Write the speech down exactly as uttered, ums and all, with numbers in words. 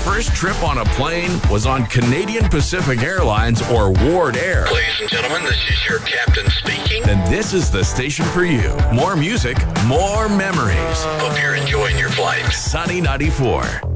first trip on a plane was on Canadian Pacific Airlines or Ward Air, Ladies and gentlemen, this is your captain speaking. then this is the station for you. More music, more memories. Hope you're enjoying your flight. Sunny ninety-four.